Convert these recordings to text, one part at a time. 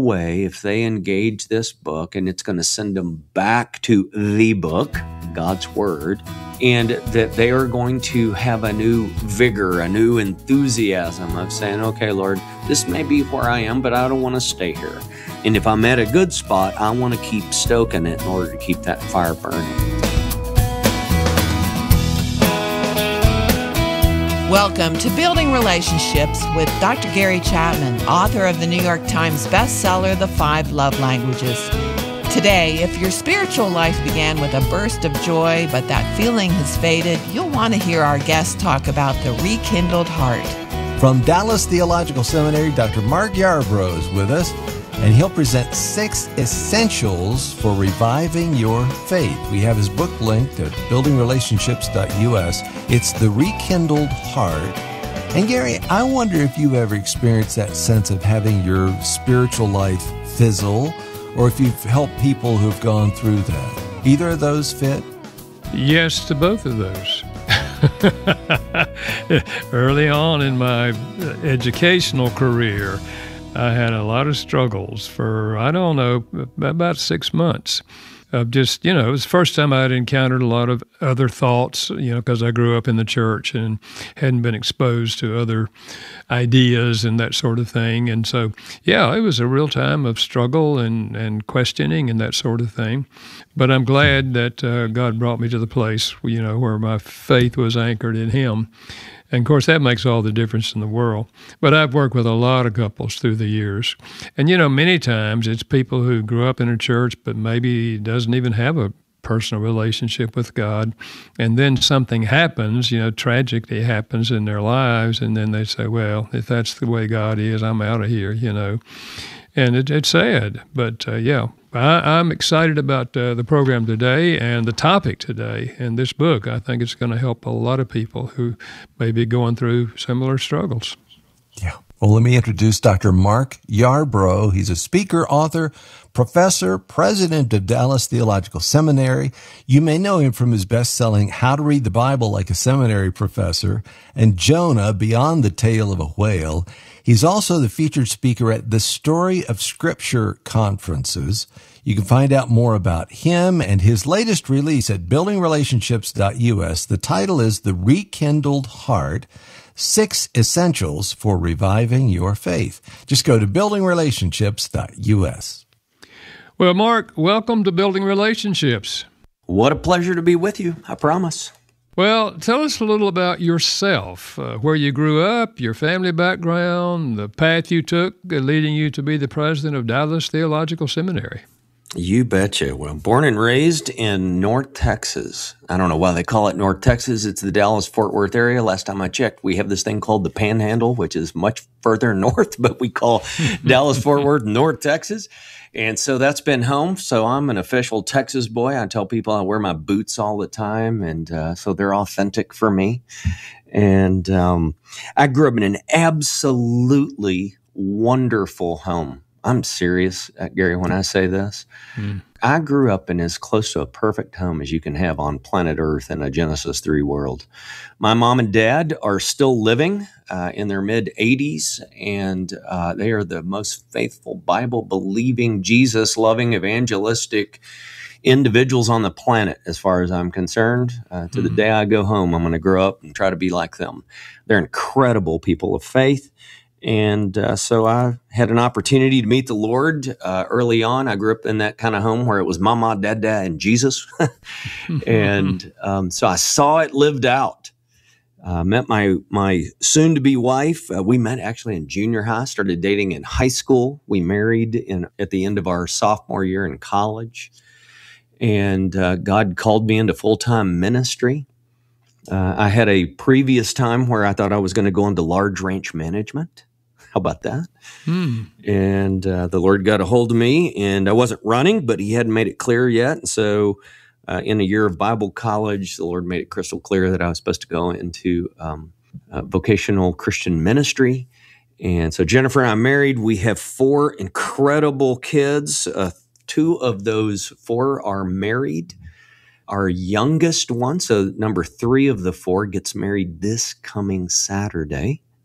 way if they engage this book, and it's going to send them back to the book, God's Word, and that they are going to have a new vigor, a new enthusiasm of saying, okay, Lord, this may be where I am, but I don't want to stay here. And if I'm at a good spot, I want to keep stoking it in order to keep that fire burning. Welcome to Building Relationships with Dr. Gary Chapman, author of the New York Times bestseller, The 5 Love Languages. Today, if your spiritual life began with a burst of joy, but that feeling has faded, you'll want to hear our guest talk about the rekindled heart. From Dallas Theological Seminary, Dr. Mark Yarbrough is with us, and he'll present 6 essentials for reviving your faith. We have his book linked at buildingrelationships.us. It's The Rekindled Heart. And Gary, I wonder if you've ever experienced that sense of having your spiritual life fizzle, or if you've helped people who've gone through that. Either of those fit? Yes to both of those. Early on in my educational career, I had a lot of struggles for, about 6 months of just, it was the first time I'd encountered a lot of other thoughts, because I grew up in the church and hadn't been exposed to other ideas and that sort of thing. And so, it was a real time of struggle and questioning and that sort of thing. But I'm glad that God brought me to the place, where my faith was anchored in Him. And of course, that makes all the difference in the world. But I've worked with a lot of couples through the years. And, many times it's people who grew up in a church but maybe doesn't even have a personal relationship with God. And then something happens, tragically happens in their lives. And then they say, well, if that's the way God is, I'm out of here, And it's sad. But, I'm excited about the program today and the topic today and this book. I think it's going to help a lot of people who may be going through similar struggles. Yeah. Well, let me introduce Dr. Mark Yarbrough. He's a speaker, author, professor, president of Dallas Theological Seminary. You may know him from his best-selling How to Read the Bible Like a Seminary Professor and Jonah, Beyond the Tale of a Whale. He's also the featured speaker at the Story of Scripture conferences. You can find out more about him and his latest release at buildingrelationships.us. The title is The Rekindled Heart, 6 Essentials for Reviving Your Faith. Just go to buildingrelationships.us. Well, Mark, welcome to Building Relationships. What a pleasure to be with you, I promise. Well, tell us a little about yourself, where you grew up, your family background, the path you took leading you to be the president of Dallas Theological Seminary. You betcha. Well, born and raised in North Texas. I don't know why they call it North Texas. It's the Dallas-Fort Worth area. Last time I checked, we have this thing called the Panhandle, which is much further north, but we call Dallas-Fort Worth North Texas. And so that's been home. So I'm an official Texas boy. I tell people I wear my boots all the time, and so they're authentic for me. And I grew up in an absolutely wonderful home. I'm serious, Gary, when I say this. I grew up in as close to a perfect home as you can have on planet Earth in a Genesis 3 world. My mom and dad are still living in their mid-80s, and they are the most faithful, Bible-believing, Jesus-loving, evangelistic individuals on the planet, as far as I'm concerned. To the day I go home, I'm going to grow up and try to be like them. They're incredible people of faith. And so I had an opportunity to meet the Lord early on. I grew up in that kind of home where it was Mama, Dada, and Jesus. And so I saw it lived out. Met my soon-to-be wife. We met actually in junior high, started dating in high school. We married at the end of our sophomore year in college. And God called me into full-time ministry. I had a previous time where I thought I was going to go into large ranch management. How about that? And the Lord got a hold of me, and I wasn't running, but He hadn't made it clear yet. And so in a year of Bible college, the Lord made it crystal clear that I was supposed to go into vocational Christian ministry. And so Jennifer and I married. We have 4 incredible kids. 2 of those 4 are married. Our youngest one, so number 3 of the 4, gets married this coming Saturday.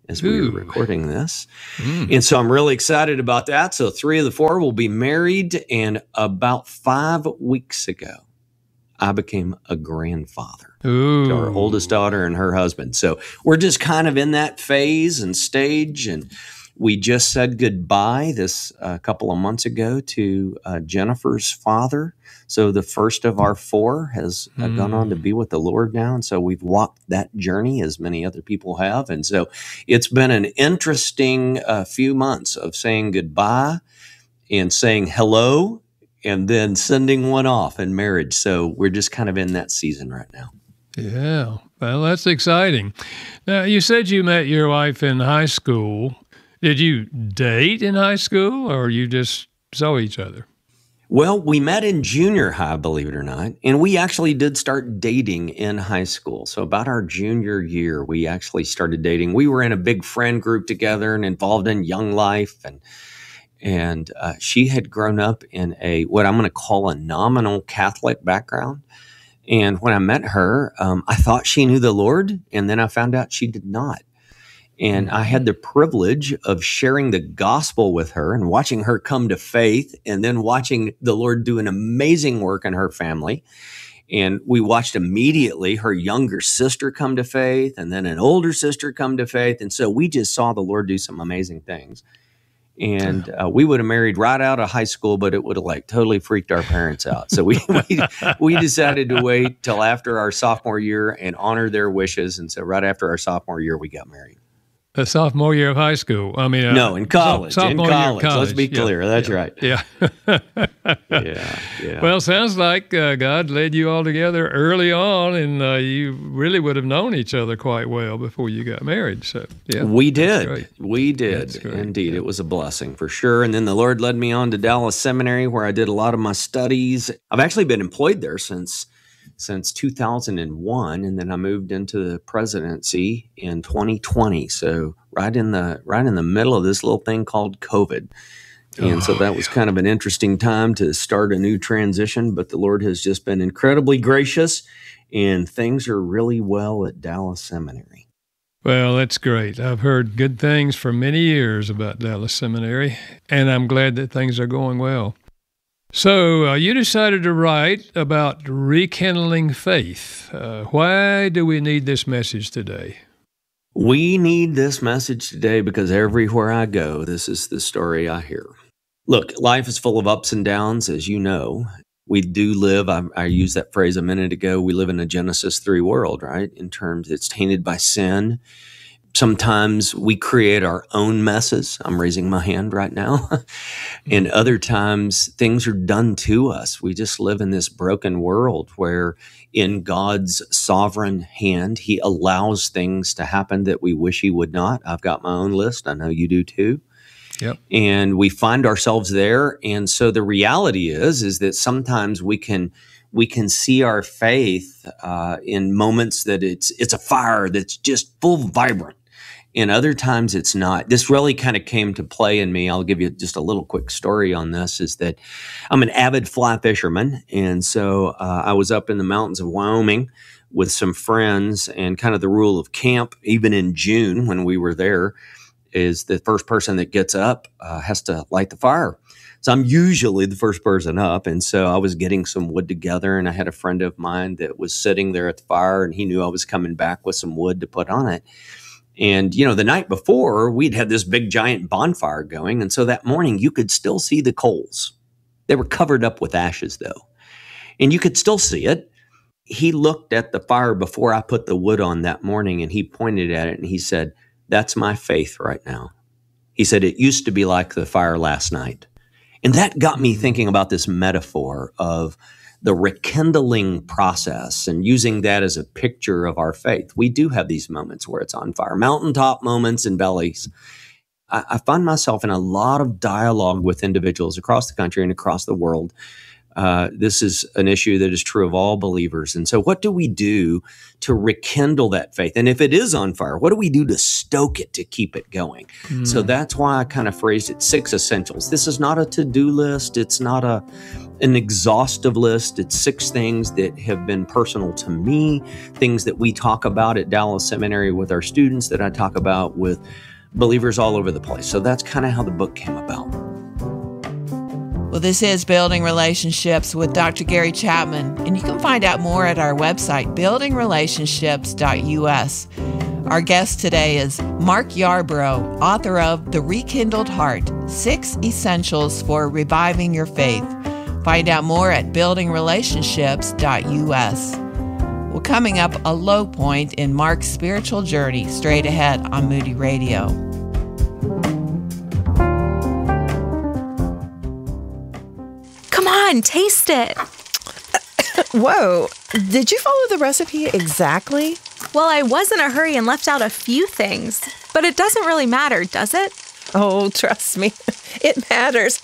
as we were recording this. And so I'm really excited about that. So 3 of the 4 will be married. And about 5 weeks ago, I became a grandfather to our oldest daughter and her husband. So we're just kind of in that phase and stage. And we just said goodbye this a couple of months ago to Jennifer's father. So the first of our 4 has gone on to be with the Lord now. And so we've walked that journey as many other people have. And so it's been an interesting few months of saying goodbye and saying hello and then sending one off in marriage. So we're just kind of in that season right now. Yeah. Well, that's exciting. Now, you said you met your wife in high school. Did you date in high school or you just saw each other? Well, we met in junior high, believe it or not, and we actually did start dating in high school. So about our junior year, we actually started dating. We were in a big friend group together and involved in Young Life, and she had grown up in what I'm going to call a nominal Catholic background. And when I met her, I thought she knew the Lord, and then I found out she did not. And I had the privilege of sharing the gospel with her and watching her come to faith and then watching the Lord do an amazing work in her family. And we watched immediately her younger sister come to faith and then an older sister come to faith. And so we just saw the Lord do some amazing things. And we would have married right out of high school, but it would have totally freaked our parents out. So we decided to wait till after our sophomore year and honor their wishes. And so right after our sophomore year, we got married. The sophomore year of high school. I mean, no, in college. Sophomore year of college. Let's be clear. That's right. Yeah. Yeah. Well, sounds like God led you all together early on, and you really would have known each other quite well before you got married. So, yeah. We did. We did. That's great. Indeed. It was a blessing for sure. And then the Lord led me on to Dallas Seminary, where I did a lot of my studies. I've actually been employed there since 2001, and then I moved into the presidency in 2020. So right in the middle of this little thing called COVID. And so that was kind of an interesting time to start a new transition, but the Lord has just been incredibly gracious, and things are really well at Dallas Seminary. Well, that's great. I've heard good things for many years about Dallas Seminary, and I'm glad that things are going well. So you decided to write about rekindling faith. Why do we need this message today? We need this message today because everywhere I go, this is the story I hear. Look, life is full of ups and downs, as you know. We do live, I used that phrase a minute ago, we live in a Genesis 3 world, right? In terms, it's tainted by sin. Sometimes we create our own messes. I'm raising my hand right now. And other times things are done to us. We just live in this broken world where in God's sovereign hand, he allows things to happen that we wish he would not. I've got my own list. I know you do too. Yep. And we find ourselves there. And so the reality is that sometimes we can see our faith in moments that it's a fire that's just full vibrant. And other times it's not. This really kind of came to play in me. I'll give you just a little quick story on this, is that I'm an avid fly fisherman. And so I was up in the mountains of Wyoming with some friends, and kind of the rule of camp, even in June when we were there, is the first person that gets up has to light the fire. So I'm usually the first person up. And so I was getting some wood together, and I had a friend of mine that was sitting there at the fire, and he knew I was coming back with some wood to put on it. And, the night before, we'd had this big giant bonfire going. And so that morning, you could still see the coals. They were covered up with ashes, though. And you could still see it. He looked at the fire before I put the wood on that morning, and he pointed at it, and he said, "That's my faith right now." He said, "It used to be like the fire last night." And that got me thinking about this metaphor of the rekindling process and using that as a picture of our faith. We do have these moments where it's on fire, mountaintop moments and valleys. I find myself in a lot of dialogue with individuals across the country and across the world. This is an issue that is true of all believers. And so what do we do to rekindle that faith? And if it is on fire, what do we do to stoke it, to keep it going? So that's why I kind of phrased it 6 essentials. This is not a to-do list. It's not an exhaustive list. It's 6 things that have been personal to me, things that we talk about at Dallas Seminary with our students, that I talk about with believers all over the place. So that's kind of how the book came about. Well, this is Building Relationships with Dr. Gary Chapman, and you can find out more at our website, buildingrelationships.us. Our guest today is Mark Yarbrough, author of The Rekindled Heart, 6 Essentials for Reviving Your Faith. Find out more at buildingrelationships.us. Well, coming up, a low point in Mark's spiritual journey, straight ahead on Moody Radio. Come on, taste it. Whoa, did you follow the recipe exactly? Well, I was in a hurry and left out a few things, but it doesn't really matter, does it? Oh, trust me, it matters.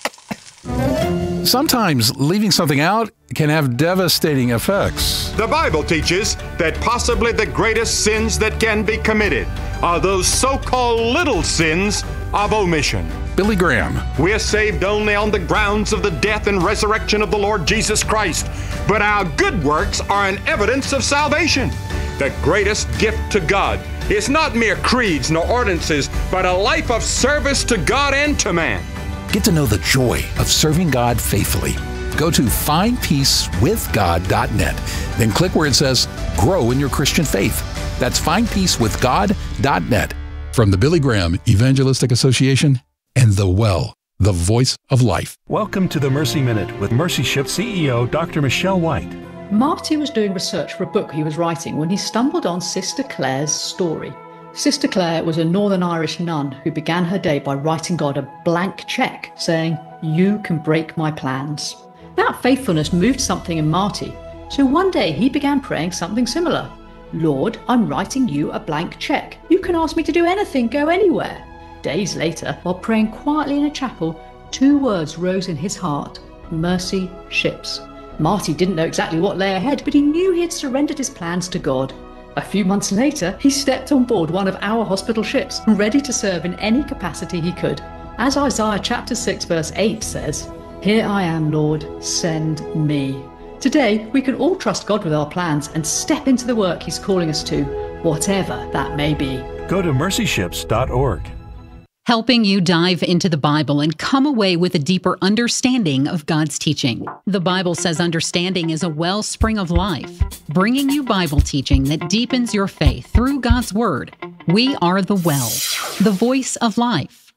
Sometimes leaving something out can have devastating effects. The Bible teaches that possibly the greatest sins that can be committed are those so-called little sins of omission. Billy Graham. We're saved only on the grounds of the death and resurrection of the Lord Jesus Christ, but our good works are an evidence of salvation. The greatest gift to God is not mere creeds nor ordinances, but a life of service to God and to man. Get to know the joy of serving God faithfully. Go to findpeacewithgod.net. Then click where it says Grow in Your Christian Faith. That's findpeacewithgod.net. From the Billy Graham Evangelistic Association and The Well, the voice of life. Welcome to the Mercy Minute with Mercy Ship CEO Dr. Michelle White. Marty was doing research for a book he was writing when he stumbled on Sister Clare's story. Sister Clare was a Northern Irish nun who began her day by writing God a blank check saying, "You can break my plans." That faithfulness moved something in Marty, so one day he began praying something similar. "Lord, I'm writing you a blank check. You can ask me to do anything, go anywhere." Days later, while praying quietly in a chapel, 2 words rose in his heart: Mercy Ships. Marty didn't know exactly what lay ahead, but he knew he had surrendered his plans to God. A few months later, he stepped on board one of our hospital ships, ready to serve in any capacity he could. As Isaiah chapter 6 verse 8 says, "Here I am, Lord, send me." Today, we can all trust God with our plans and step into the work He's calling us to, whatever that may be. Go to mercyships.org. Helping you dive into the Bible and come away with a deeper understanding of God's teaching. The Bible says understanding is a wellspring of life, bringing you Bible teaching that deepens your faith through God's Word. We are the Well, the voice of life.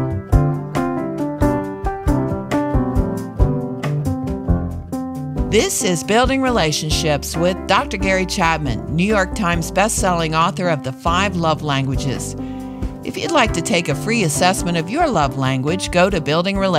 This is Building Relationships with Dr. Gary Chapman, New York Times bestselling author of The 5 Love Languages. If you'd like to take a free assessment of your love language, go to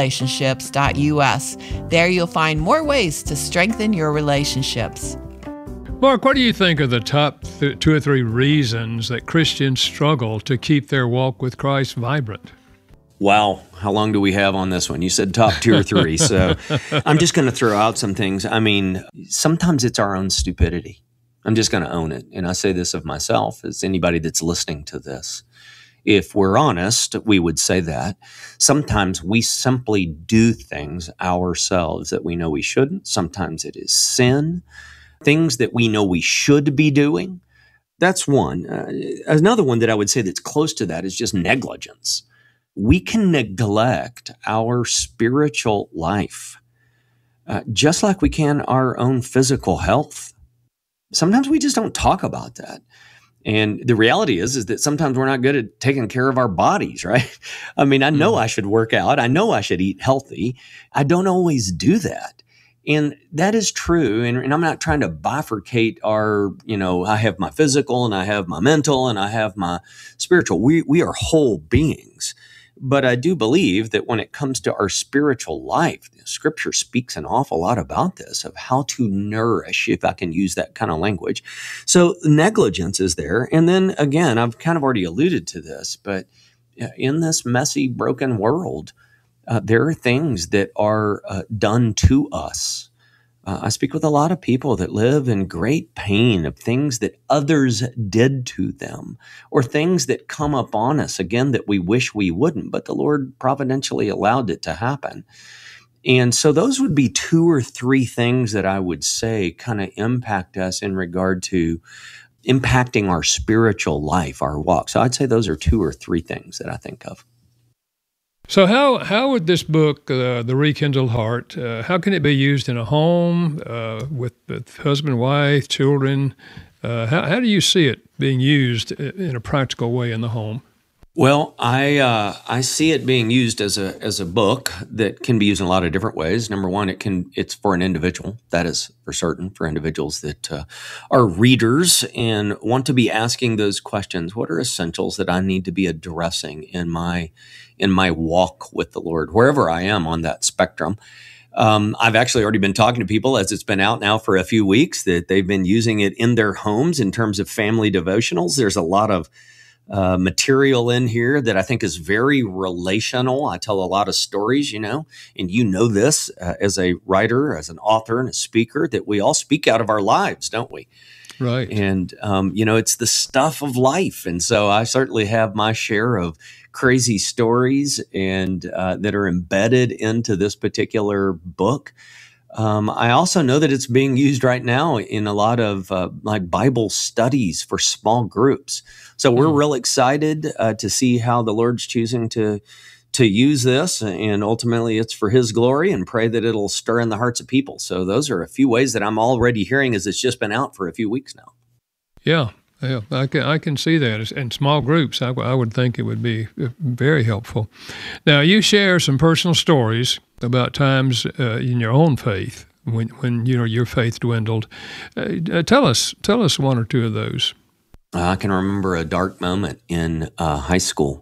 buildingrelationships.us. There you'll find more ways to strengthen your relationships. Mark, what do you think are the top 2 or 3 reasons that Christians struggle to keep their walk with Christ vibrant? Wow, how long do we have on this one? You said top 2 or 3, so I'm just going to throw out some things. I mean, sometimes it's our own stupidity. I'm just going to own it, and I say this of myself as anybody that's listening to this. If we're honest, we would say that. Sometimes we simply do things ourselves that we know we shouldn't. Sometimes it is sin, things that we know we should be doing. That's one. Another one that I would say that's close to that is just negligence. We can neglect our spiritual life, just like we can our own physical health. Sometimes we just don't talk about that. And the reality is that sometimes we're not good at taking care of our bodies, right? I mean, I know I should work out. I know I should eat healthy. I don't always do that. And that is true. And I'm not trying to bifurcate our, I have my physical and I have my mental and I have my spiritual. We are whole beings. But I do believe that when it comes to our spiritual life, Scripture speaks an awful lot about this, of how to nourish, if I can use that kind of language. So negligence is there. And then again, I've kind of already alluded to this, but in this messy, broken world, there are things that are done to us. I speak with a lot of people that live in great pain of things that others did to them, or things that come upon us, again, that we wish we wouldn't, but the Lord providentially allowed it to happen. And so those would be 2 or 3 things that I would say kind of impact us in regard to impacting our spiritual life, our walk. So I'd say those are 2 or 3 things that I think of. So how would this book, The Rekindled Heart, how can it be used in a home with husband, wife, children? How do you see it being used in a practical way in the home? Well, I see it being used as a book that can be used in a lot of different ways. Number one, it's for an individual. That is for certain, for individuals that are readers and want to be asking those questions. What are essentials that I need to be addressing in my walk with the Lord, wherever I am on that spectrum? I've actually already been talking to people as it's been out now for a few weeks that they've been using it in their homes in terms of family devotionals. There's a lot of material in here that I think is very relational. I tell a lot of stories, and this as a writer, as an author and a speaker, that we all speak out of our lives, don't we? Right. And, it's the stuff of life. And so I certainly have my share of crazy stories and that are embedded into this particular book. I also know that it's being used right now in a lot of like Bible studies for small groups. So we're real excited to see how the Lord's choosing to use this, and ultimately it's for His glory, and pray that it'll stir in the hearts of people. So those are a few ways that I'm already hearing as it's just been out for a few weeks now. Yeah, I can see that. In small groups, I would think it would be very helpful. Now, you share some personal stories about times in your own faith when your faith dwindled. Tell us 1 or 2 of those. I can remember a dark moment in high school.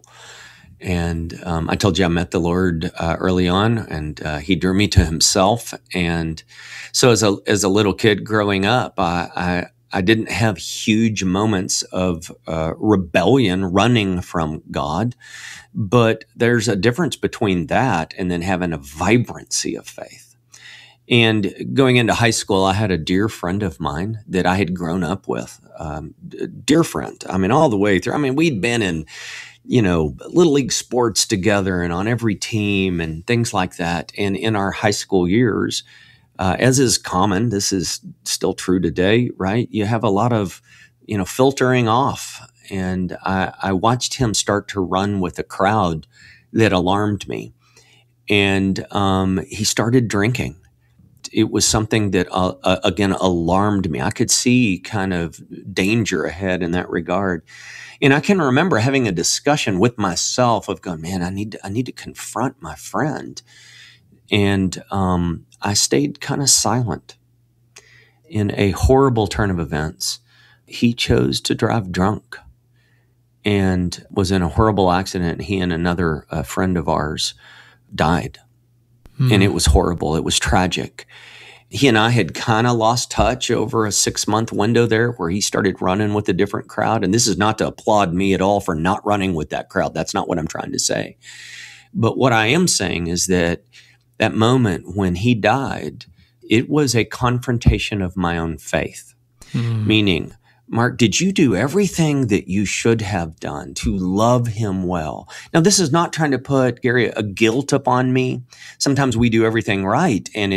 And I told you I met the Lord early on, and He drew me to Himself. And so as a little kid growing up, I didn't have huge moments of rebellion running from God, but there's a difference between that and then having a vibrancy of faith. And going into high school, I had a dear friend of mine that I had grown up with, dear friend. I mean, all the way through. I mean, we'd been in Little League sports together and on every team and things like that. And in our high school years, as is common, this is still true today, right? You have a lot of, filtering off. And I watched him start to run with a crowd that alarmed me. And he started drinking. It was something that, again, alarmed me. I could see kind of danger ahead in that regard. And I can remember having a discussion with myself of going, man, I need to confront my friend. And I stayed kind of silent. In a horrible turn of events, he chose to drive drunk and was in a horrible accident. He and another friend of ours died. And it was horrible. It was tragic. He and I had kind of lost touch over a 6-month window there where he started running with a different crowd. And this is not to applaud me at all for not running with that crowd. That's not what I'm trying to say. But what I am saying is that moment when he died, it was a confrontation of my own faith. Meaning, Mark, did you do everything that you should have done to love him well? Now, this is not trying to put, Gary, a guilt upon me. Sometimes we do everything right, and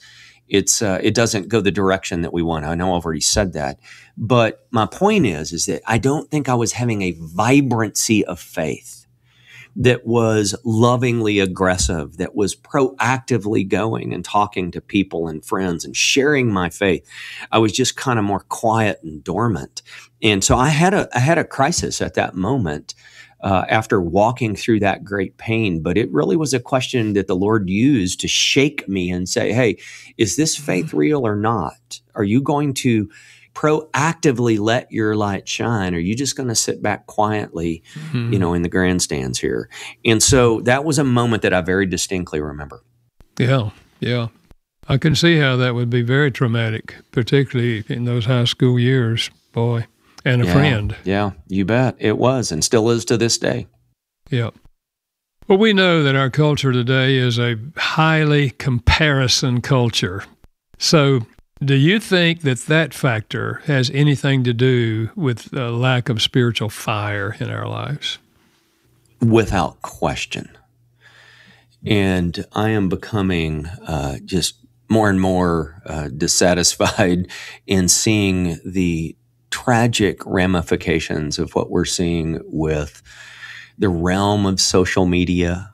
it doesn't go the direction that we want. I know I've already said that. But my point is that I don't think I was having a vibrancy of faith that was lovingly aggressive, that was proactively going and talking to people and friends and sharing my faith. I was just kind of more quiet and dormant. And so I had a crisis at that moment after walking through that great pain. But it really was a question that the Lord used to shake me and say, hey, is this faith real or not? Are you going to proactively let your light shine? Or are you just going to sit back quietly, in the grandstands here? And so that was a moment that I very distinctly remember. Yeah. I can see how that would be very traumatic, particularly in those high school years, boy, and a friend. Yeah, you bet. It was and still is to this day. Yeah. Well, we know that our culture today is a highly comparison culture. So do you think that factor has anything to do with a lack of spiritual fire in our lives? Without question. And I am becoming just more and more dissatisfied in seeing the tragic ramifications of what we're seeing with the realm of social media.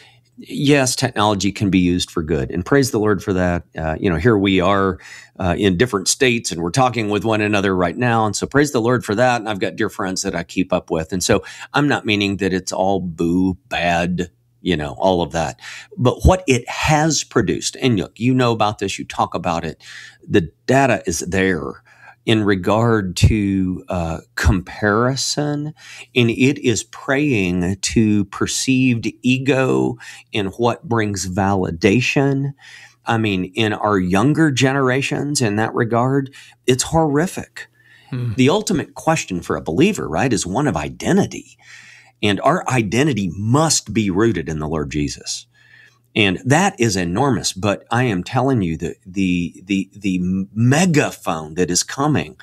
Yes, technology can be used for good, and praise the Lord for that. Here we are in different states, and we're talking with one another right now, and so praise the Lord for that. And I've got dear friends that I keep up with, and so I'm not meaning that it's all boo, bad, all of that. But what it has produced, and look, you know about this, you talk about it, the data is there in regard to comparison, and it is praying to perceived ego and what brings validation. I mean, in our younger generations in that regard, it's horrific. The ultimate question for a believer, right, is one of identity. And our identity must be rooted in the Lord Jesus. And that is enormous. But I am telling you that the megaphone that is coming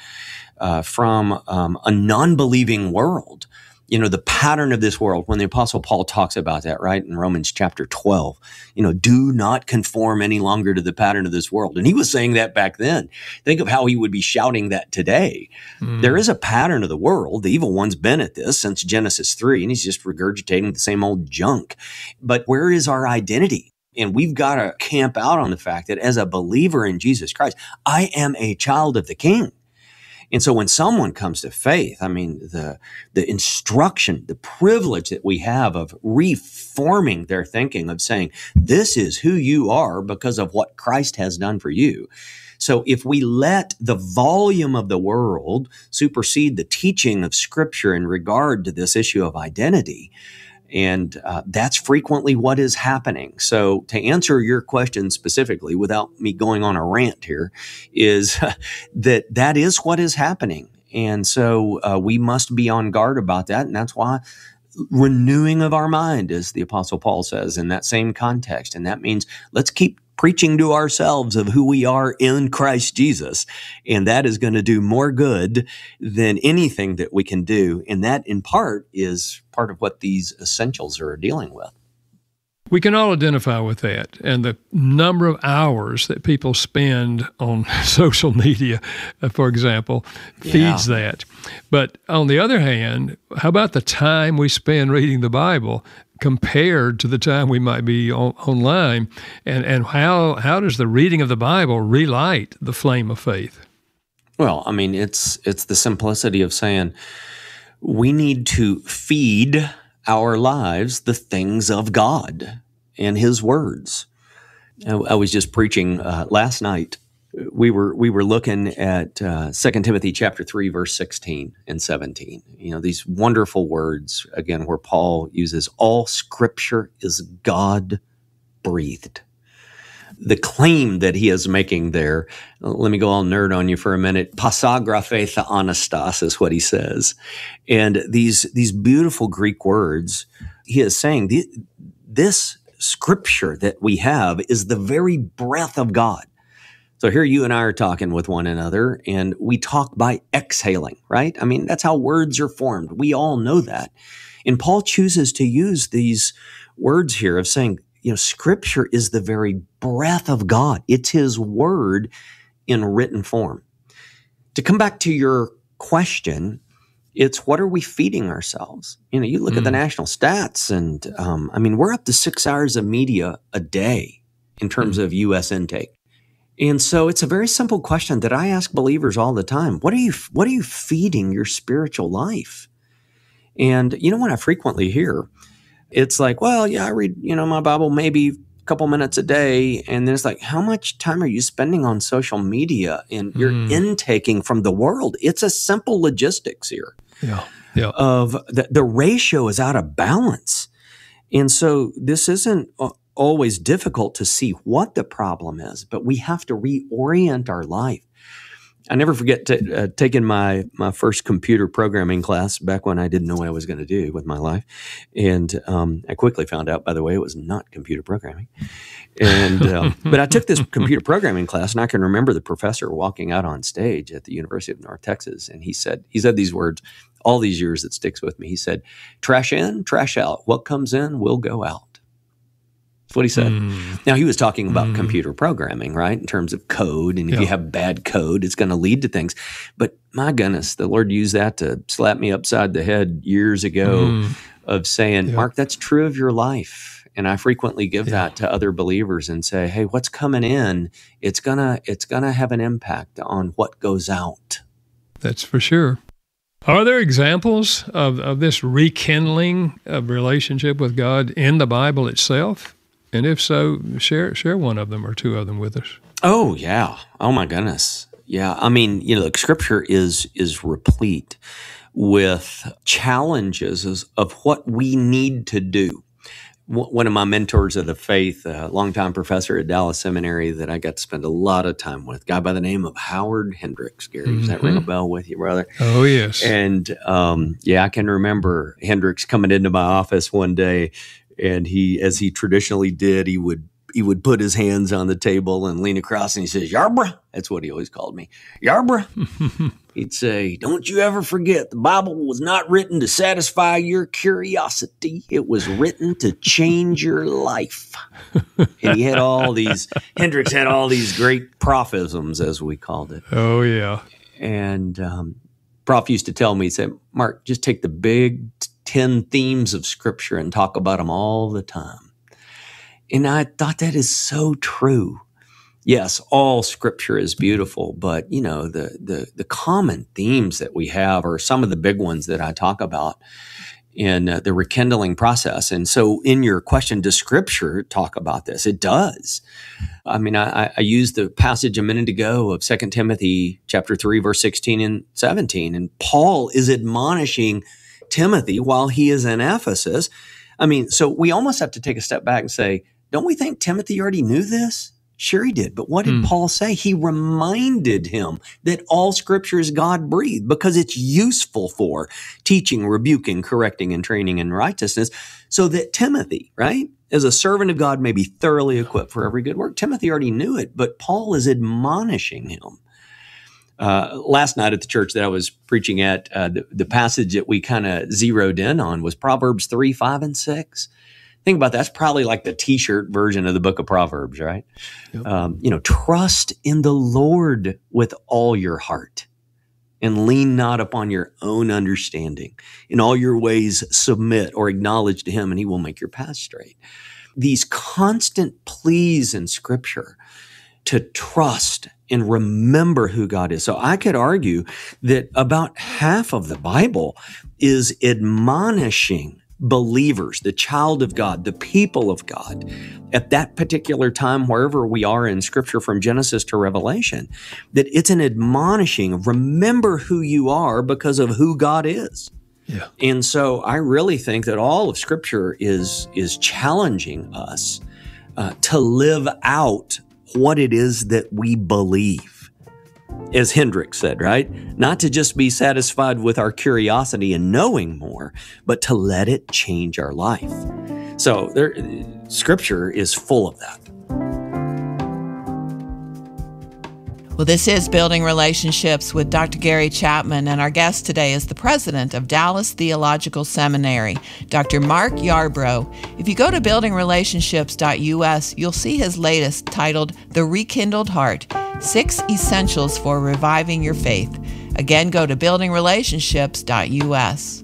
from a non-believing world, the pattern of this world, when the Apostle Paul talks about that, right, in Romans chapter 12, do not conform any longer to the pattern of this world. And he was saying that back then. Think of how he would be shouting that today. There is a pattern of the world. The evil one's been at this since Genesis 3, and he's just regurgitating the same old junk. But where is our identity? And we've got to camp out on the fact that as a believer in Jesus Christ, I am a child of the King. And so when someone comes to faith, I mean, the instruction, the privilege that we have of reforming their thinking, of saying, this is who you are because of what Christ has done for you. So if we let the volume of the world supersede the teaching of Scripture in regard to this issue of identity, and that's frequently what is happening. So to answer your question specifically, without me going on a rant here, is that is what is happening. And so we must be on guard about that. And that's why renewing of our mind, as the Apostle Paul says in that same context. And that means let's keep preaching to ourselves of who we are in Christ Jesus. And that is going to do more good than anything that we can do. And that, in part, is part of what these essentials are dealing with. We can all identify with that. And the number of hours that people spend on social media, for example, feeds that. But on the other hand, how about the time we spend reading the Bible compared to the time we might be online? And how does the reading of the Bible relight the flame of faith? Well, I mean, it's the simplicity of saying we need to feed our lives the things of God and His words. I was just preaching last night. We were looking at 2 Timothy chapter 3, verse 16 and 17. These wonderful words, again, where Paul uses all Scripture is God-breathed. The claim that he is making there, let me go all nerd on you for a minute, passagraphe theanastas is what he says. And these beautiful Greek words, he is saying this Scripture that we have is the very breath of God. So here you and I are talking with one another, and we talk by exhaling, right? I mean, that's how words are formed. We all know that. And Paul chooses to use these words here of saying, Scripture is the very breath of God. It's His word in written form. To come back to your question, it's what are we feeding ourselves? You look at the national stats, and we're up to 6 hours of media a day in terms of U.S. intake. And so it's a very simple question that I ask believers all the time. What are you feeding your spiritual life? And what I frequently hear, it's like, well, yeah, I read, my Bible maybe a couple minutes a day. And then it's like, how much time are you spending on social media and you're intaking from the world? It's a simple logistics here. Yeah. Of the ratio is out of balance. And so this isn't always difficult to see what the problem is, but we have to reorient our life. I never forget taking my first computer programming class back when I didn't know what I was going to do with my life. And I quickly found out, by the way, it was not computer programming. And but I took this computer programming class, and I can remember the professor walking out on stage at the University of North Texas, and he said these words all these years that sticks with me. He said, trash in, trash out. What comes in will go out. That's what he said. Now, he was talking about computer programming, right, in terms of code. And if you have bad code, it's going to lead to things. But my goodness, the Lord used that to slap me upside the head years ago of saying, Mark, that's true of your life. And I frequently give that to other believers and say, hey, what's coming in, it's gonna have an impact on what goes out. That's for sure. Are there examples of this rekindling of relationship with God in the Bible itself? And if so, share one of them or two of them with us. Oh, yeah. Oh, my goodness. Yeah. I mean, look, Scripture is replete with challenges of what we need to do. One of my mentors of the faith, a longtime professor at Dallas Seminary that I got to spend a lot of time with, a guy by the name of Howard Hendricks. Gary, does that ring a bell with you, brother? Oh, yes. And I can remember Hendricks coming into my office one day, and he, as he traditionally did, he would put his hands on the table and lean across, and he says, Yarborough. That's what he always called me. Yarborough. He'd say, don't you ever forget, the Bible was not written to satisfy your curiosity. It was written to change your life. And he had Hendricks had all these great prophisms, as we called it. Oh, yeah. And Prof used to tell me, he said, Mark, just take the big 10 themes of Scripture and talk about them all the time. And I thought that is so true. Yes, all Scripture is beautiful, but the common themes that we have are some of the big ones that I talk about in the rekindling process. And so, in your question, does Scripture talk about this? It does. I mean, I used the passage a minute ago of 2 Timothy chapter 3, verse 16 and 17, and Paul is admonishing Timothy while he is in Ephesus. I mean, so we almost have to take a step back and say, don't we think Timothy already knew this? Sure he did. But what did Paul say? He reminded him that all Scripture is God-breathed because it's useful for teaching, rebuking, correcting, and training in righteousness, so that Timothy, right, as a servant of God, may be thoroughly equipped for every good work. Timothy already knew it, but Paul is admonishing him. Last night at the church that I was preaching at, the passage that we kind of zeroed in on was Proverbs 3, 5, and 6. Think about that. That's probably like the T-shirt version of the book of Proverbs, right? Yep. Trust in the Lord with all your heart and lean not upon your own understanding. In all your ways submit or acknowledge to him, and he will make your path straight. These constant pleas in Scripture to trust and remember who God is. So I could argue that about half of the Bible is admonishing believers, the child of God, the people of God, at that particular time, wherever we are in Scripture from Genesis to Revelation, that it's an admonishing of remember who you are because of who God is. Yeah. And so I really think that all of Scripture is challenging us to live out what it is that we believe. As Hendricks said, right? Not to just be satisfied with our curiosity and knowing more, but to let it change our life. So Scripture is full of that. Well, this is Building Relationships with Dr. Gary Chapman, and our guest today is the president of Dallas Theological Seminary, Dr. Mark Yarbrough. If you go to buildingrelationships.us, you'll see his latest titled The Rekindled Heart, 6 Essentials for Reviving Your Faith. Again, go to buildingrelationships.us.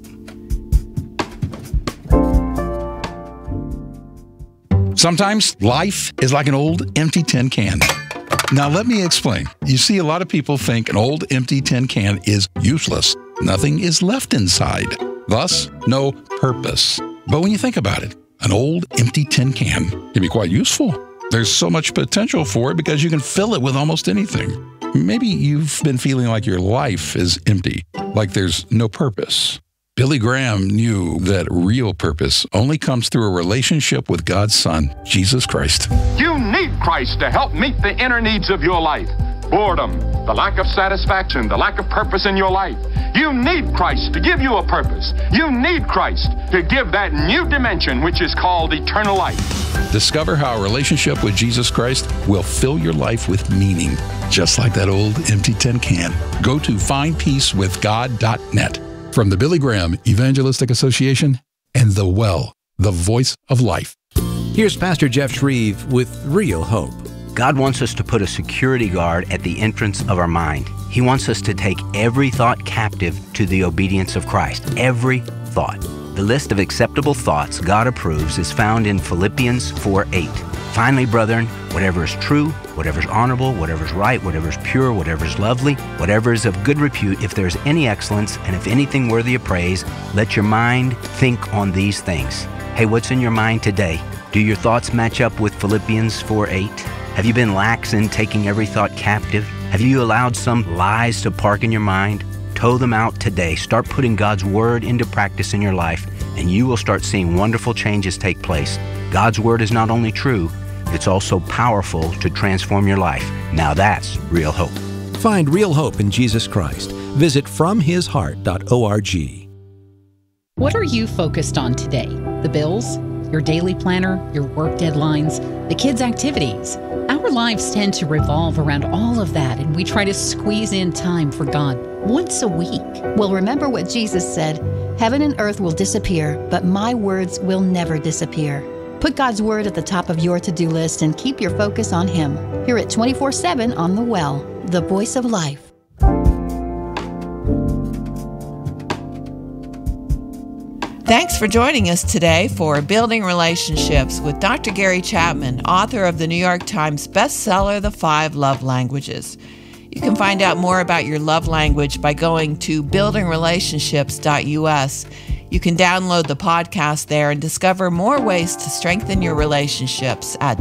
Sometimes life is like an old empty tin can. Now, let me explain. You see, a lot of people think an old empty tin can is useless. Nothing is left inside. Thus, no purpose. But when you think about it, an old empty tin can can be quite useful. There's so much potential for it because you can fill it with almost anything. Maybe you've been feeling like your life is empty, like there's no purpose. Billy Graham knew that real purpose only comes through a relationship with God's Son, Jesus Christ. You need Christ to help meet the inner needs of your life. Boredom, the lack of satisfaction, the lack of purpose in your life. You need Christ to give you a purpose. You need Christ to give that new dimension which is called eternal life. Discover how a relationship with Jesus Christ will fill your life with meaning, just like that old empty tin can. Go to findpeacewithgod.net. From the Billy Graham Evangelistic Association and The Well, the Voice of Life. Here's Pastor Jeff Shreve with Real Hope. God wants us to put a security guard at the entrance of our mind. He wants us to take every thought captive to the obedience of Christ. Every thought. The list of acceptable thoughts God approves is found in Philippians 4:8. Finally, brethren, whatever is true, whatever is honorable, whatever is right, whatever is pure, whatever is lovely, whatever is of good repute, if there is any excellence, and if anything worthy of praise, let your mind think on these things. Hey, what's in your mind today? Do your thoughts match up with Philippians 4:8? Have you been lax in taking every thought captive? Have you allowed some lies to park in your mind? Tow them out today. Start putting God's Word into practice in your life, and you will start seeing wonderful changes take place. God's Word is not only true, it's also powerful to transform your life. Now that's real hope. Find real hope in Jesus Christ. Visit FromHisHeart.org. What are you focused on today? The bills? Your daily planner? Your work deadlines? The kids' activities? Our lives tend to revolve around all of that, and we try to squeeze in time for God once a week. Well, remember what Jesus said, "Heaven and earth will disappear, but my words will never disappear." Put God's Word at the top of your to-do list and keep your focus on Him. Hear it 24/7 on The Well, the voice of life. Thanks for joining us today for Building Relationships with Dr. Gary Chapman, author of the New York Times bestseller, The 5 Love Languages. You can find out more about your love language by going to buildingrelationships.us. You can download the podcast there and discover more ways to strengthen your relationships at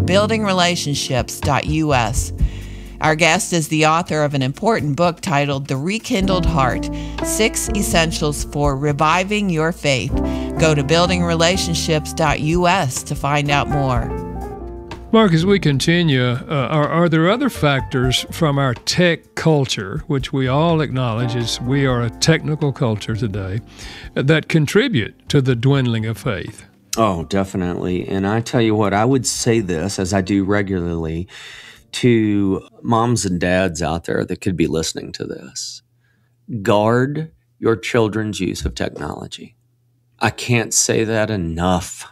buildingrelationships.us. Our guest is the author of an important book titled The Rekindled Heart, 6 Essentials for Reviving Your Faith. Go to buildingrelationships.us to find out more. Mark, as we continue, are there other factors from our tech culture, which we all acknowledge is we are a technical culture today, that contribute to the dwindling of faith? Oh, definitely. And I tell you what, I would say this, as I do regularly, to moms and dads out there that could be listening to this. Guard your children's use of technology. I can't say that enough.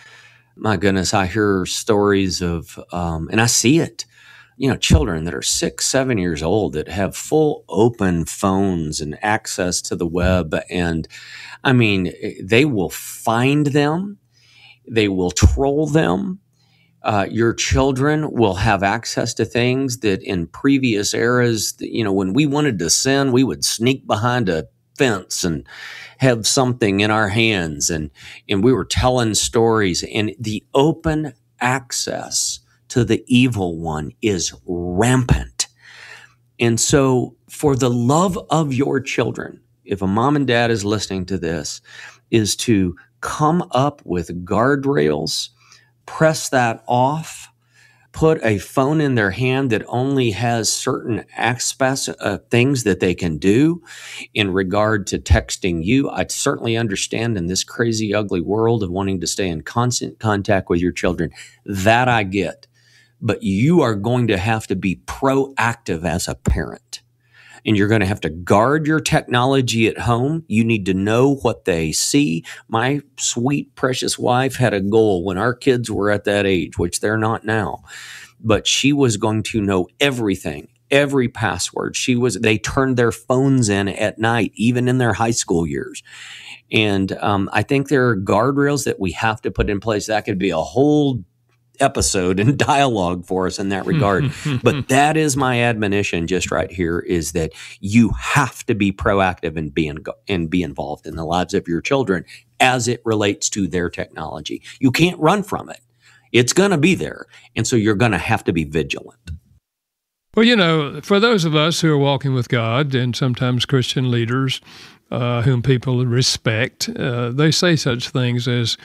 My goodness, I hear stories of, and I see it, children that are 6, 7 years old that have full open phones and access to the web. And I mean, they will find them. They will troll them. Your children will have access to things that in previous eras, when we wanted to sin, we would sneak behind a fence and have something in our hands, and we were telling stories. And the open access to the evil one is rampant. And so for the love of your children, if a mom and dad is listening to this, is to come up with guardrails, press that off, put a phone in their hand that only has certain aspects of things that they can do in regard to texting you. I certainly understand in this crazy, ugly world of wanting to stay in constant contact with your children. That I get. But you are going to have to be proactive as a parent. And you're going to have to guard your technology at home. You need to know what they see. My sweet, precious wife had a goal when our kids were at that age, which they're not now. But she was going to know everything, every password. They turned their phones in at night, even in their high school years. And I think there are guardrails that we have to put in place. That could be a whole episode and dialogue for us in that regard. But that is my admonition just right here, is that you have to be proactive and be involved in the lives of your children as it relates to their technology. You can't run from it. It's going to be there. And so you're going to have to be vigilant. Well, for those of us who are walking with God, and sometimes Christian leaders whom people respect, they say such things as,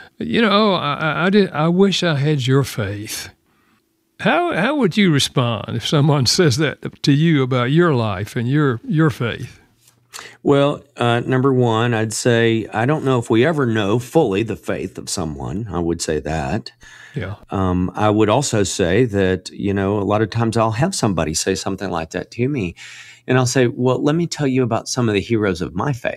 I wish I had your faith. How would you respond if someone says that to you about your life and your faith? Well, number one, I'd say I don't know if we ever know fully the faith of someone. I would say that. Yeah. I would also say that, a lot of times I'll have somebody say something like that to me, and I'll say, well, let me tell you about some of the heroes of my faith.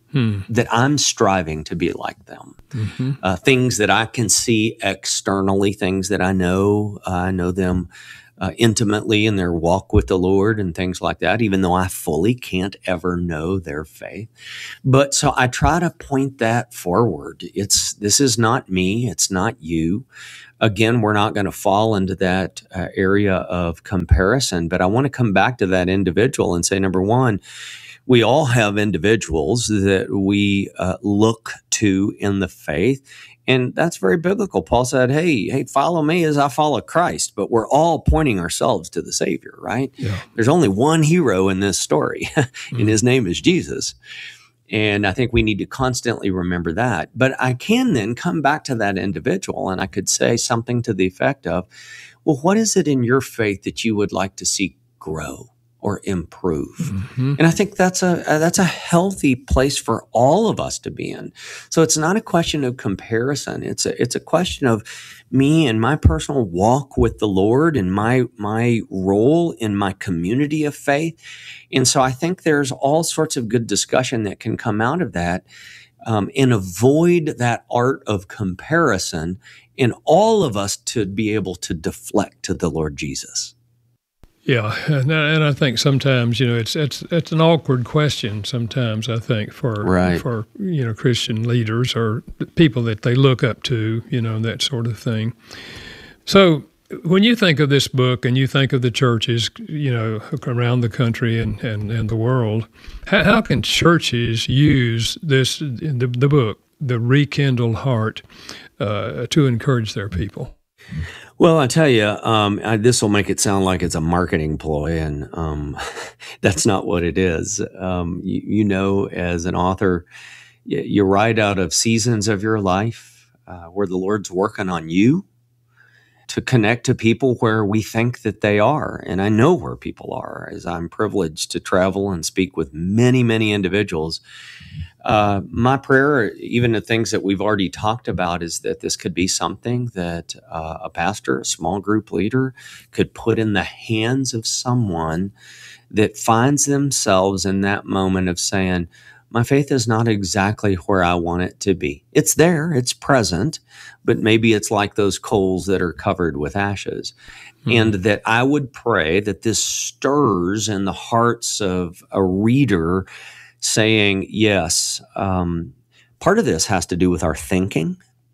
that I'm striving to be like them. Things that I can see externally, things that I know them intimately in their walk with the Lord and things like that, even though I fully can't ever know their faith. But so I try to point that forward. This is not me. It's not you. Again, we're not going to fall into that area of comparison, but I want to come back to that individual and say, number one, we all have individuals that we look to in the faith, and that's very biblical. Paul said, hey, follow me as I follow Christ, but we're all pointing ourselves to the Savior, right? Yeah. There's only one hero in this story, and his name is Jesus. And I think we need to constantly remember that. But I can then come back to that individual, and I could say something to the effect of, well, what is it in your faith that you would like to see grow or improve? And I think that's a healthy place for all of us to be in. So it's not a question of comparison. It's a question of me and my personal walk with the Lord and my role in my community of faith. And so I think there's all sorts of good discussion that can come out of that, and avoid that art of comparison in all of us to be able to deflect to the Lord Jesus. Yeah, and I think sometimes, it's an awkward question sometimes, I think, for Christian leaders or people that they look up to, that sort of thing. So when you think of this book and you think of the churches, around the country and the world, how can churches use this, the book, The Rekindled Heart, to encourage their people? Well, I tell you, this will make it sound like it's a marketing ploy, and that's not what it is. As an author, you write out of seasons of your life where the Lord's working on you to connect to people where we think that they are. And I know where people are, as I'm privileged to travel and speak with many, many individuals. My prayer, even the things that we've already talked about, is that this could be something that a pastor, a small group leader, could put in the hands of someone that finds themselves in that moment of saying, my faith is not exactly where I want it to be. It's there, it's present, but maybe it's like those coals that are covered with ashes. And that I would pray that this stirs in the hearts of a reader saying, yes, part of this has to do with our thinking,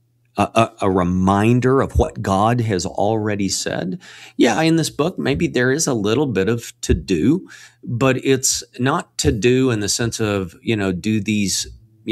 a reminder of what God has already said. Yeah, in this book, maybe there is a little bit of to do, but it's not to do in the sense of, do these,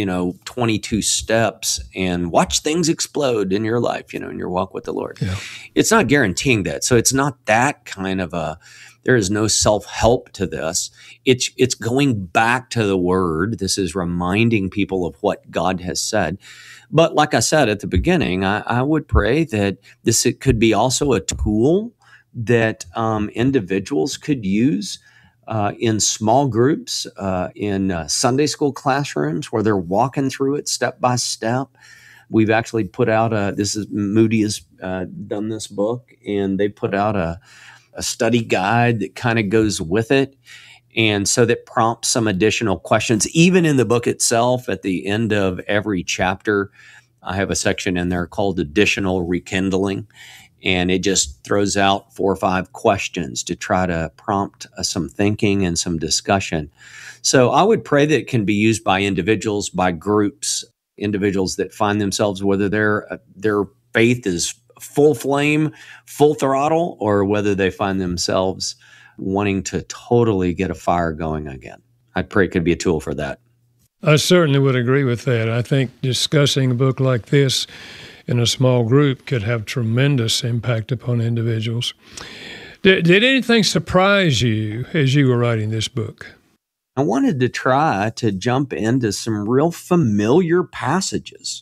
22 steps and watch things explode in your life, in your walk with the Lord. Yeah. It's not guaranteeing that. So it's not that kind of there is no self-help to this. It's going back to the Word. This is reminding people of what God has said. But like I said at the beginning, I would pray that it could be also a tool that individuals could use in small groups, in Sunday school classrooms where they're walking through it step by step. We've actually put out Moody has done this book, and they put out a study guide that kind of goes with it. And so that prompts some additional questions. Even in the book itself, at the end of every chapter, I have a section in there called Additional Rekindling. And it just throws out 4 or 5 questions to try to prompt some thinking and some discussion. So I would pray that it can be used by individuals, by groups, individuals that find themselves, whether their faith is full flame, full throttle, or whether they find themselves wanting to totally get a fire going again. I pray it could be a tool for that. I certainly would agree with that. I think discussing a book like this in a small group could have tremendous impact upon individuals. Did anything surprise you as you were writing this book? I wanted to try to jump into some real familiar passages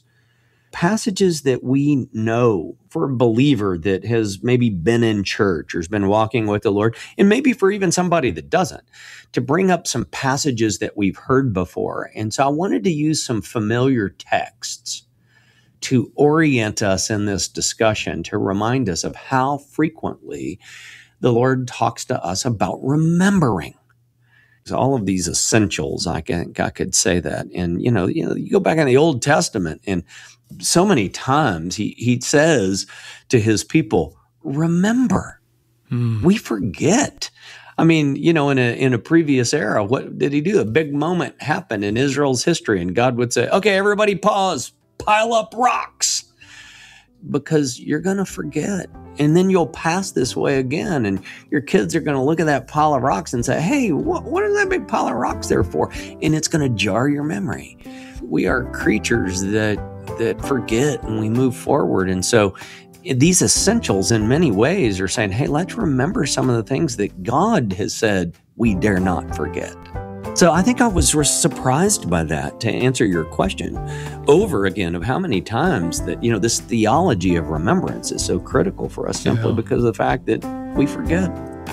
that we know for a believer that has maybe been in church or has been walking with the Lord, and maybe for even somebody that doesn't, to bring up some passages that we've heard before. And so I wanted to use some familiar texts to orient us in this discussion, to remind us of how frequently the Lord talks to us about remembering. So all of these essentials, I could say that. And, you go back in the Old Testament, and so many times he says to his people, remember. We forget. I mean, in a previous era, what did he do? A big moment happened in Israel's history, and God would say, okay, everybody pause, pile up rocks, because you're going to forget. And then you'll pass this way again, and your kids are going to look at that pile of rocks and say, hey, what is that big pile of rocks there for? And it's going to jar your memory. We are creatures that forget, and we move forward. And so these essentials in many ways are saying, hey, let's remember some of the things that God has said we dare not forget. So I think I was surprised by that, to answer your question over again, of how many times that, this theology of remembrance is so critical for us, simply because of the fact that we forget.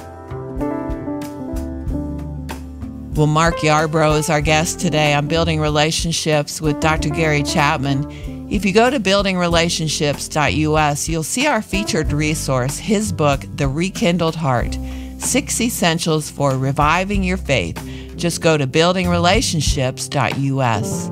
Well, Mark Yarbrough is our guest today on Building Relationships with Dr. Gary Chapman. If you go to buildingrelationships.us, you'll see our featured resource, his book, The Rekindled Heart, 6 Essentials for Reviving Your Faith. Just go to buildingrelationships.us.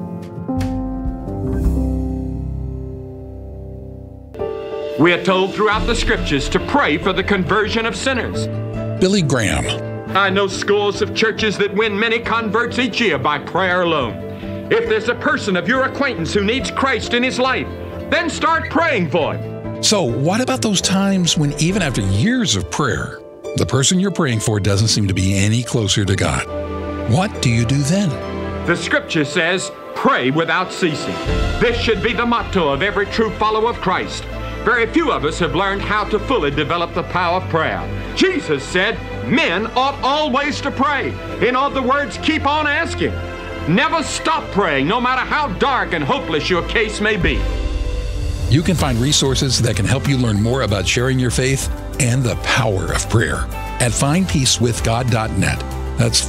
We are told throughout the scriptures to pray for the conversion of sinners. Billy Graham. I know scores of churches that win many converts each year by prayer alone. If there's a person of your acquaintance who needs Christ in his life, then start praying for him. So what about those times when even after years of prayer, the person you're praying for doesn't seem to be any closer to God? What do you do then? The scripture says, pray without ceasing. This should be the motto of every true follower of Christ. Very few of us have learned how to fully develop the power of prayer. Jesus said, men ought always to pray. In other words, keep on asking. Never stop praying, no matter how dark and hopeless your case may be. You can find resources that can help you learn more about sharing your faith and the power of prayer at findpeacewithgod.net. That's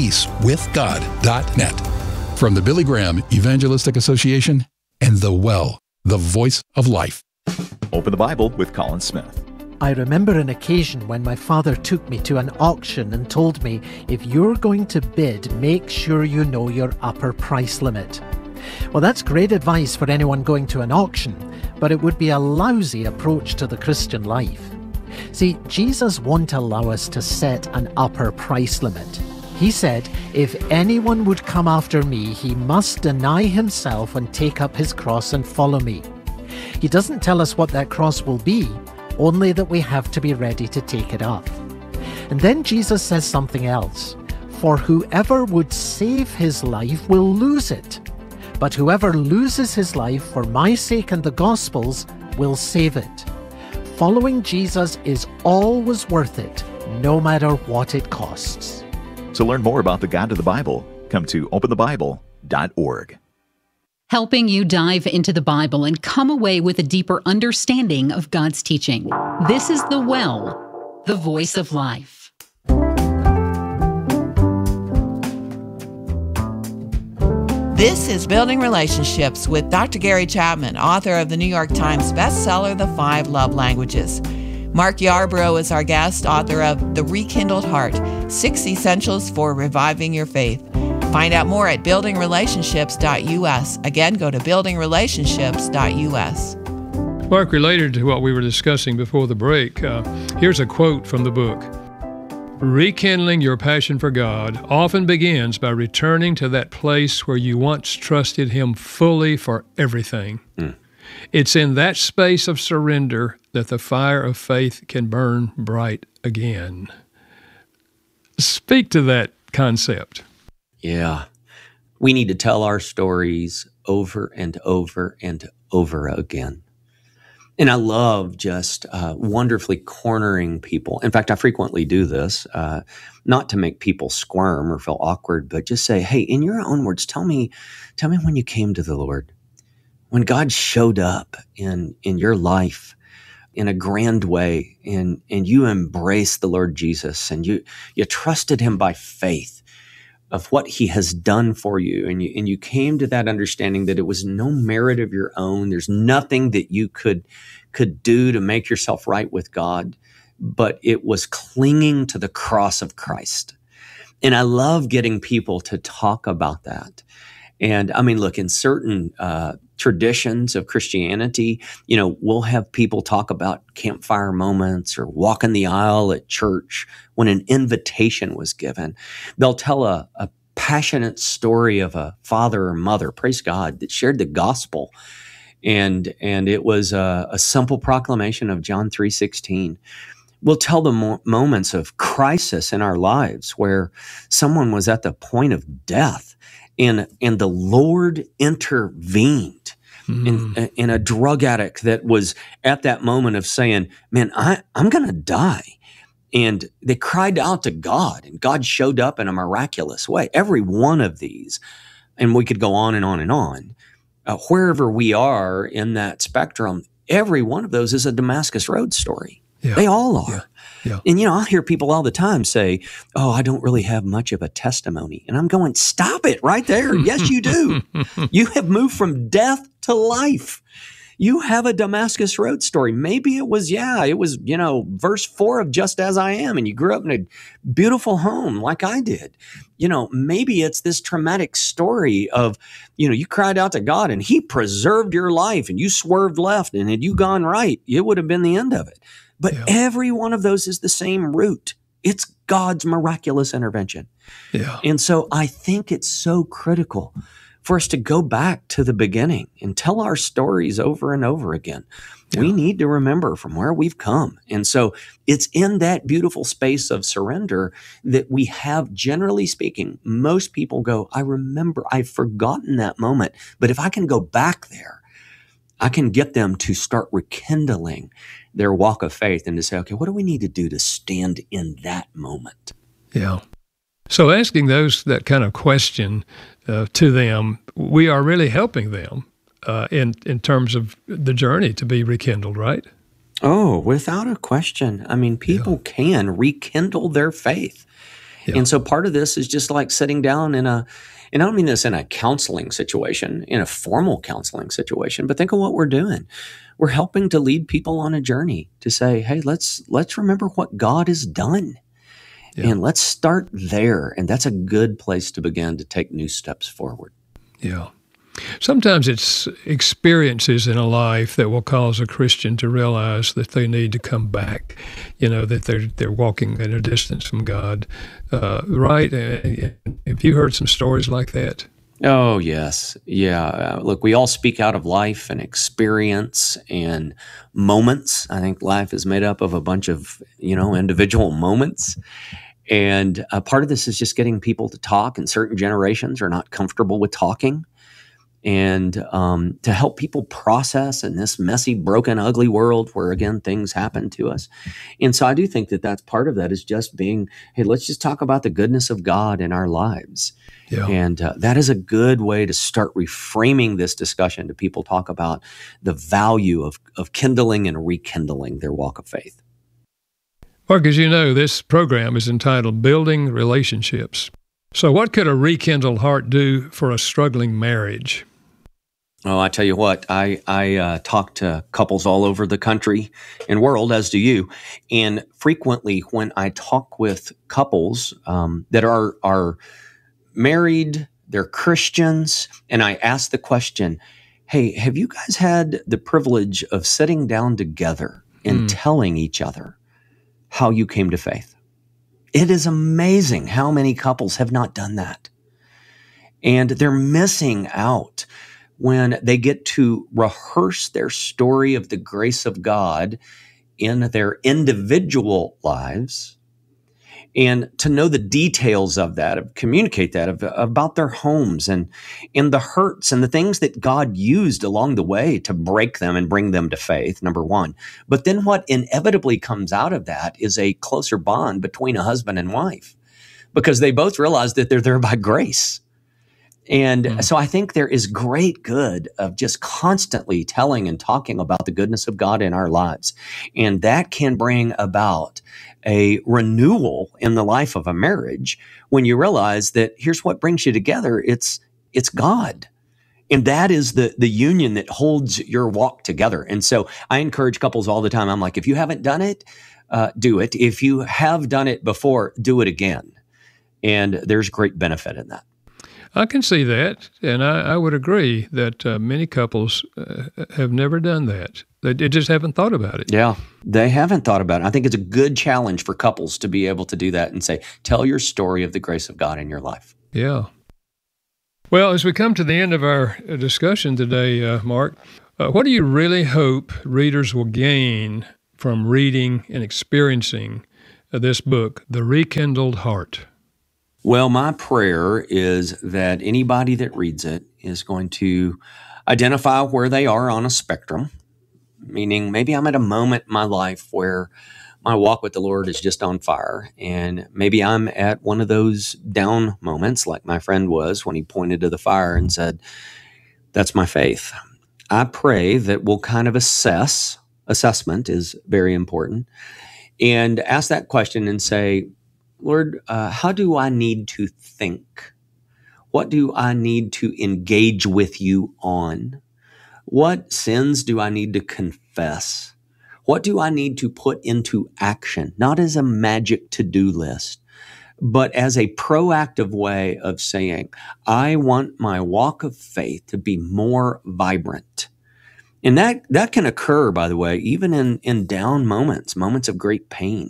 findpeacewithgod.net. From the Billy Graham Evangelistic Association and The Well, the voice of life. Open the Bible with Colin Smith. I remember an occasion when my father took me to an auction and told me, if you're going to bid, make sure you know your upper price limit. Well, that's great advice for anyone going to an auction, but it would be a lousy approach to the Christian life. See, Jesus won't allow us to set an upper price limit. He said, if anyone would come after me, he must deny himself and take up his cross and follow me. He doesn't tell us what that cross will be, only that we have to be ready to take it up. And then Jesus says something else. For whoever would save his life will lose it. But whoever loses his life for my sake and the gospel's will save it. Following Jesus is always worth it, no matter what it costs. To learn more about the God of the Bible, come to openthebible.org. Helping you dive into the Bible and come away with a deeper understanding of God's teaching. This is The Well, the voice of life. This is Building Relationships with Dr. Gary Chapman, author of the New York Times bestseller, The 5 Love Languages. Mark Yarbrough is our guest, author of The Rekindled Heart, 6 Essentials for Reviving Your Faith. Find out more at buildingrelationships.us. Again, go to buildingrelationships.us. Mark, related to what we were discussing before the break, here's a quote from the book. Rekindling your passion for God often begins by returning to that place where you once trusted Him fully for everything. It's in that space of surrender that the fire of faith can burn bright again. Speak to that concept. Yeah. We need to tell our stories over and over and over again. And I love just wonderfully cornering people. In fact, I frequently do this, not to make people squirm or feel awkward, but just say, hey, in your own words, tell me when you came to the Lord, when God showed up in your life in a grand way, and you embraced the Lord Jesus, and you trusted Him by faith of what He has done for you, and you came to that understanding that it was no merit of your own. There's nothing that you could do to make yourself right with God, but it was clinging to the cross of Christ. And I love getting people to talk about that. And I mean, look, in certain traditions of Christianity, we'll have people talk about campfire moments or walking the aisle at church when an invitation was given. They'll tell a passionate story of a father or mother, praise God, that shared the gospel. And it was a simple proclamation of John 3:16. We'll tell the moments of crisis in our lives where someone was at the point of death and the Lord intervened in a drug addict that was at that moment of saying, man, I'm going to die. And they cried out to God, and God showed up in a miraculous way. Every one of these, and we could go on and on and on, wherever we are in that spectrum, every one of those is a Damascus Road story. Yeah. They all are. Yeah. And, I'll hear people all the time say, oh, I don't really have much of a testimony. And I'm going, stop it right there. Yes, you do. You have moved from death to life. You have a Damascus Road story. Maybe it was, verse 4 of Just As I Am, and you grew up in a beautiful home like I did. Maybe it's this traumatic story of, you cried out to God and he preserved your life and you swerved left, and had you gone right, it would have been the end of it. But every one of those is the same root. It's God's miraculous intervention. Yeah. And so I think it's so critical for us to go back to the beginning and tell our stories over and over again. Yeah. We need to remember from where we've come. And so it's in that beautiful space of surrender that we have, generally speaking, most people go, I remember, I've forgotten that moment. But if I can go back there, I can get them to start rekindling their walk of faith and to say, okay, what do we need to do to stand in that moment? Yeah. So asking that kind of question to them, we are really helping them in terms of the journey to be rekindled, right? Oh, without a question. I mean, people can rekindle their faith. Yeah. And so part of this is just like sitting down and I don't mean this in a counseling situation, in a formal counseling situation, but think of what we're doing. We're helping to lead people on a journey to say, hey, let's remember what God has done. Yeah. And let's start there. And that's a good place to begin to take new steps forward. Yeah. Sometimes it's experiences in a life that will cause a Christian to realize that they need to come back, that they're walking at a distance from God, right? Have you heard some stories like that? Oh, yes. Yeah. Look, we all speak out of life and experience and moments. I think life is made up of a bunch of, individual moments. And part of this is just getting people to talk, and certain generations are not comfortable with talking. And to help people process in this messy, broken, ugly world where, again, things happen to us. And so I do think that that's part of that is just being, hey, let's just talk about the goodness of God in our lives. Yeah. And that is a good way to start reframing this discussion to people talk about the value of kindling and rekindling their walk of faith. Mark, as you know, this program is entitled Building Relationships. So what could a rekindled heart do for a struggling marriage? Oh, I tell you what, I talk to couples all over the country and world, as do you. And frequently when I talk with couples that are married, they're Christians, and I ask the question, hey, have you guys had the privilege of sitting down together and telling each other how you came to faith? It is amazing how many couples have not done that. And they're missing out when they get to rehearse their story of the grace of God in their individual lives, and to know the details of that, of communicate that, about their homes and the hurts and the things that God used along the way to break them and bring them to faith, number one. But then what inevitably comes out of that is a closer bond between a husband and wife, because they both realize that they're there by grace. And so I think there is great good of just constantly telling and talking about the goodness of God in our lives. And that can bring about a renewal in the life of a marriage when you realize that here's what brings you together. It's God. And that is the union that holds your walk together. And so I encourage couples all the time. I'm like, if you haven't done it, do it. If you have done it before, do it again. And there's great benefit in that. I can see that, and I would agree that many couples have never done that. They just haven't thought about it. Yeah, they haven't thought about it. I think it's a good challenge for couples to be able to do that and say, tell your story of the grace of God in your life. Yeah. Well, as we come to the end of our discussion today, Mark, what do you really hope readers will gain from reading and experiencing this book, The Rekindled Heart? Well, my prayer is that anybody that reads it is going to identify where they are on a spectrum, meaning maybe I'm at a moment in my life where my walk with the Lord is just on fire, and maybe I'm at one of those down moments like my friend was when he pointed to the fire and said, that's my faith. I pray that we'll kind of assessment is very important, and ask that question and say, Lord, how do I need to think? What do I need to engage with you on? What sins do I need to confess? What do I need to put into action? Not as a magic to-do list, but as a proactive way of saying, I want my walk of faith to be more vibrant. And that can occur, by the way, even in down moments of great pain.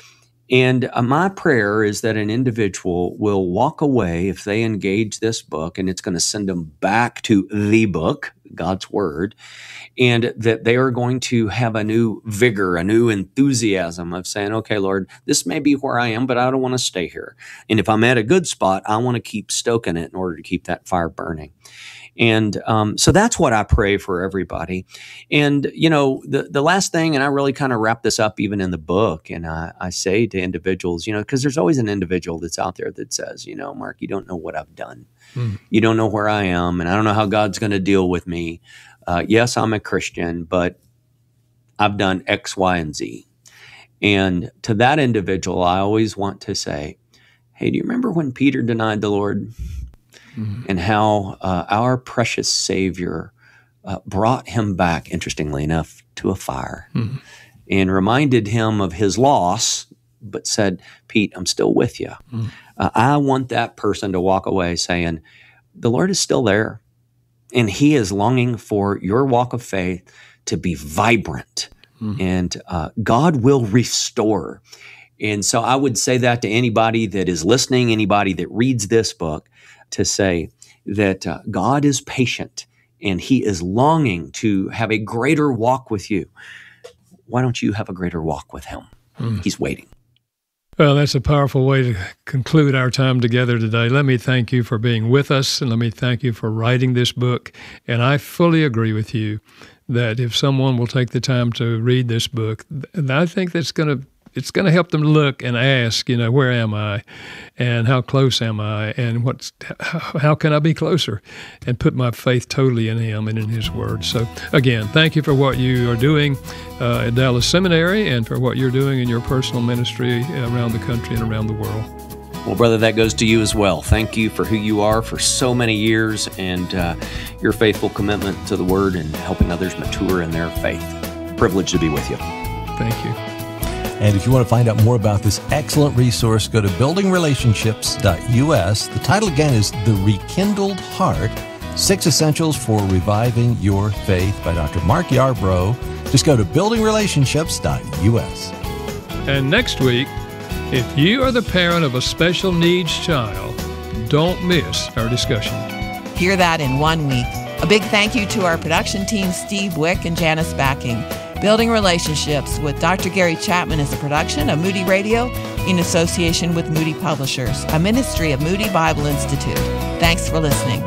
And my prayer is that an individual will walk away if they engage this book, and it's going to send them back to the book, God's Word, and that they are going to have a new vigor, a new enthusiasm of saying, okay, Lord, this may be where I am, but I don't want to stay here. And if I'm at a good spot, I want to keep stoking it in order to keep that fire burning. And so that's what I pray for everybody. And, you know, the last thing, and I really kind of wrap this up even in the book, and I say to individuals, you know, because there's always an individual that's out there that says, you know, Mark, you don't know what I've done. You don't know where I am, and I don't know how God's going to deal with me. Yes, I'm a Christian, but I've done X, Y, and Z. And to that individual, I always want to say, hey, do you remember when Peter denied the Lord? And how our precious Savior brought him back, interestingly enough, to a fire and reminded him of his loss, but said, Pete, I'm still with you. I want that person to walk away saying, the Lord is still there, and he is longing for your walk of faith to be vibrant, and God will restore. And so I would say that to anybody that is listening, anybody that reads this book, to say that God is patient and he is longing to have a greater walk with you. Why don't you have a greater walk with him? He's waiting. Well, that's a powerful way to conclude our time together today. Let me thank you for being with us, and let me thank you for writing this book. And I fully agree with you that if someone will take the time to read this book, I think that's it's going to help them look and ask, you know, where am I, and how close am I, and how can I be closer, and put my faith totally in him and in his word. So again, thank you for what you are doing at Dallas Seminary, and for what you're doing in your personal ministry around the country and around the world. Well, brother, that goes to you as well. Thank you for who you are for so many years, and your faithful commitment to the word and helping others mature in their faith. Privileged to be with you. Thank you. And if you want to find out more about this excellent resource, go to buildingrelationships.us. The title again is The Rekindled Heart, 6 Essentials for Reviving Your Faith by Dr. Mark Yarbrough. Just go to buildingrelationships.us. And next week, if you are the parent of a special needs child, don't miss our discussion. Hear that in 1 week. A big thank you to our production team, Steve Wick and Janice Backing. Building Relationships with Dr. Gary Chapman is a production of Moody Radio in association with Moody Publishers, a ministry of Moody Bible Institute. Thanks for listening.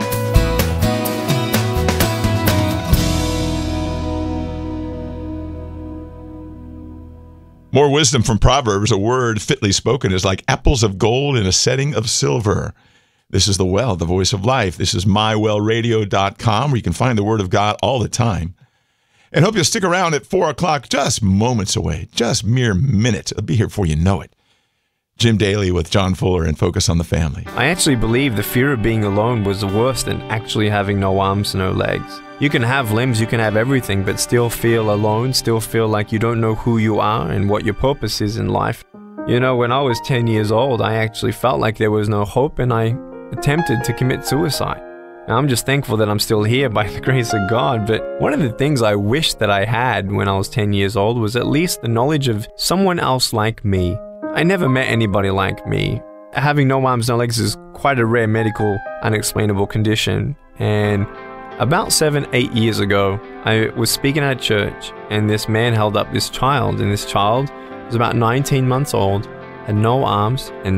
More wisdom from Proverbs. A word fitly spoken is like apples of gold in a setting of silver. This is The Well, the voice of life. This is mywellradio.com, where you can find the Word of God all the time. And hope you'll stick around at 4 o'clock, just moments away, just mere minutes. It'll be here before you know it. Jim Daly with John Fuller and Focus on the Family. I actually believe the fear of being alone was worse than actually having no arms, no legs. You can have limbs, you can have everything, but still feel alone, still feel like you don't know who you are and what your purpose is in life. You know, when I was 10 years old, I actually felt like there was no hope, and I attempted to commit suicide. Now, I'm just thankful that I'm still here by the grace of God, but one of the things I wish that I had when I was 10 years old was at least the knowledge of someone else like me. I never met anybody like me. Having no arms, no legs is quite a rare medical, unexplainable condition, and about 7-8 years ago, I was speaking at a church, and this man held up this child, and this child was about 19 months old, had no arms and